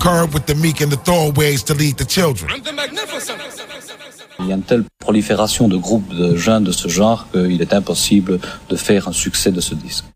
curb with the meek and the throwaways to lead the children. Il y a une telle prolifération de groupes de jeunes de ce genre qu'il est impossible de faire un succès de ce disque.